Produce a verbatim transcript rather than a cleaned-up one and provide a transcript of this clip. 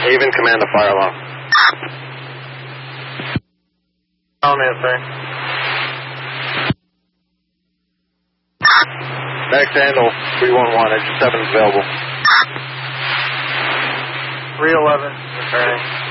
Haven, command the fire alarm. On answering. Next handle, three one one, engine seven is available. three eleven, returning.